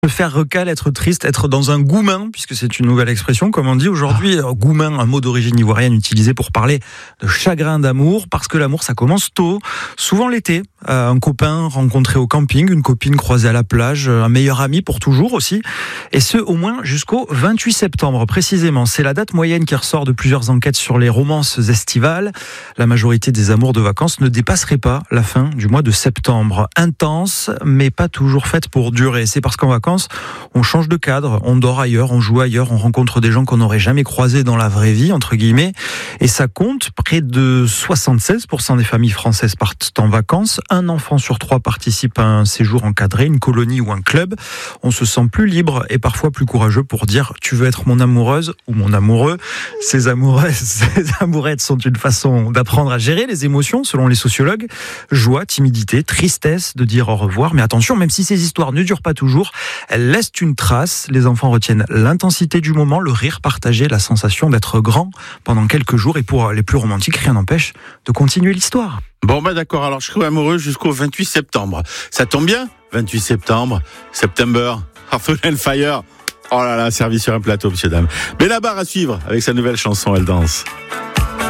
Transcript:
Se faire recal, être triste, être dans un goumin, puisque c'est une nouvelle expression, comme on dit aujourd'hui. Goumin, un mot d'origine ivoirienne utilisé pour parler de chagrin d'amour, parce que l'amour, ça commence tôt, souvent l'été. Un copain rencontré au camping, une copine croisée à la plage, un meilleur ami pour toujours aussi. Et ce, au moins jusqu'au 28 septembre, précisément. C'est la date moyenne qui ressort de plusieurs enquêtes sur les romances estivales. La majorité des amours de vacances ne dépasserait pas la fin du mois de septembre. Intense, mais pas toujours faite pour durer. C'est parce qu'en vacances, on change de cadre, on dort ailleurs, on joue ailleurs, on rencontre des gens qu'on n'aurait jamais croisés dans la vraie vie, entre guillemets. Et ça compte, près de 76% des familles françaises partent en vacances. Un enfant sur 3 participe à un séjour encadré, une colonie ou un club. On se sent plus libre et parfois plus courageux pour dire « tu veux être mon amoureuse ou mon amoureux ». Ces amourettes sont une façon d'apprendre à gérer les émotions, selon les sociologues. Joie, timidité, tristesse de dire au revoir. Mais attention, même si ces histoires ne durent pas toujours, elles laissent une trace. Les enfants retiennent l'intensité du moment, le rire partagé, la sensation d'être grand pendant quelques jours. Et pour les plus romantiques, rien n'empêche de continuer l'histoire. Bon, d'accord, alors je serai amoureux jusqu'au 28 septembre. Ça tombe bien, 28 septembre, September, Earth, Wind & Fire. Oh là là, servi sur un plateau, monsieur, dame. Benabar à suivre avec sa nouvelle chanson, Elle danse.